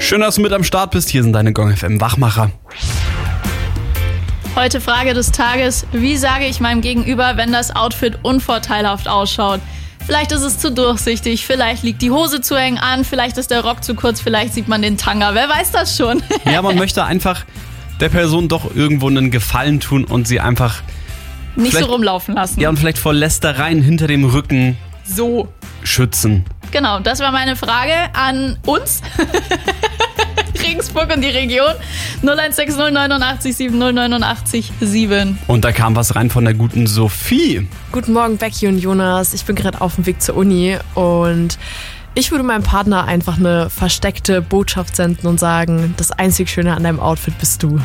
Schön, dass du mit am Start bist. Hier sind deine Gong FM Wachmacher. Heute Frage des Tages. Wie sage ich meinem Gegenüber, wenn das Outfit unvorteilhaft ausschaut? Vielleicht ist es zu durchsichtig, vielleicht liegt die Hose zu eng an, vielleicht ist der Rock zu kurz, vielleicht sieht man den Tanga. Wer weiß das schon? Ja, man möchte einfach der Person doch irgendwo einen Gefallen tun und sie einfach nicht so rumlaufen lassen. Ja, und vielleicht vor Lästereien hinter dem Rücken so schützen. Genau, das war meine Frage an uns. Regensburg und die Region. 0160 89 7 089 7. Und da kam was rein von der guten Sophie. Guten Morgen, Becky und Jonas. Ich bin gerade auf dem Weg zur Uni und ich würde meinem Partner einfach eine versteckte Botschaft senden und sagen, das einzig Schöne an deinem Outfit bist du.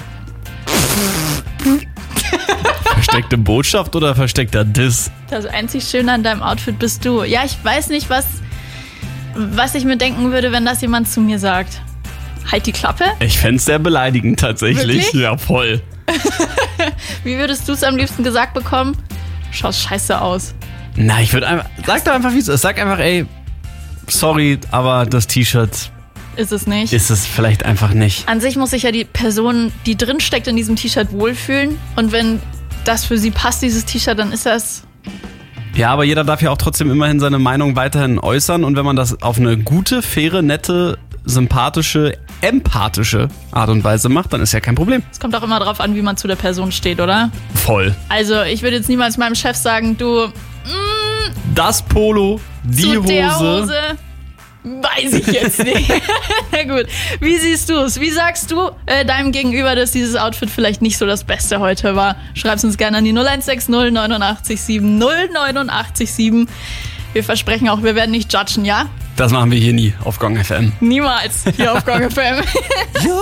Versteckte Botschaft oder versteckter Diss? Das einzig Schöne an deinem Outfit bist du. Ja, ich weiß nicht, was ich mir denken würde, wenn das jemand zu mir sagt. Halt die Klappe? Ich fänd's sehr beleidigend tatsächlich. Wirklich? Ja, voll. Wie würdest du es am liebsten gesagt bekommen? Schaust scheiße aus. Na, ich würde einfach... Sag doch einfach, wie es ist. Sag einfach, ey, sorry, aber das T-Shirt Ist es nicht. ist es vielleicht einfach nicht. An sich muss sich ja die Person, die drin steckt in diesem T-Shirt, wohlfühlen. Und wenn das für sie passt, dieses T-Shirt, dann ist das... Ja, aber jeder darf ja auch trotzdem immerhin seine Meinung weiterhin äußern. Und wenn man das auf eine gute, faire, nette, sympathische, empathische Art und Weise macht, dann ist ja kein Problem. Es kommt auch immer drauf an, wie man zu der Person steht, oder? Voll. Also ich würde jetzt niemals meinem Chef sagen, du, Das Polo, die zu der Hose. Hose, weiß ich jetzt nicht. Na gut, wie siehst du es? Wie sagst du deinem Gegenüber, dass dieses Outfit vielleicht nicht so das Beste heute war? Schreib's uns gerne an die 0160 89 7 089 7. Wir versprechen auch, wir werden nicht judgen, ja? Das machen wir hier nie auf Gong FM. Niemals hier auf Gong FM.